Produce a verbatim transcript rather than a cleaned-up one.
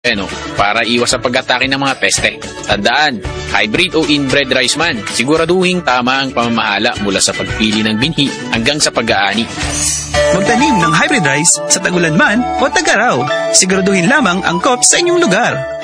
tereno para iwas sa pag-atake ng mga peste. Tandaan, hybrid o inbred rice man, siguraduhin tama ang pamamahala mula sa pagpili ng binhi hanggang sa pag-aani. Magtanim ng hybrid rice sa tagulan man o tag-araw. Siguraduhin lamang angkop sa inyong lugar.